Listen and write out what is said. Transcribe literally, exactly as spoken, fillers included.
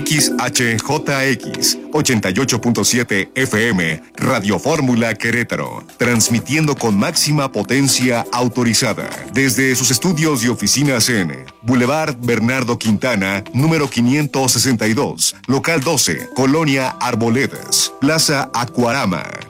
X H J X ochenta y ocho punto siete F M, Radio Fórmula Querétaro, transmitiendo con máxima potencia autorizada desde sus estudios y oficinas en Boulevard Bernardo Quintana, número quinientos sesenta y dos, local doce, Colonia Arboledas, Plaza Acuarama,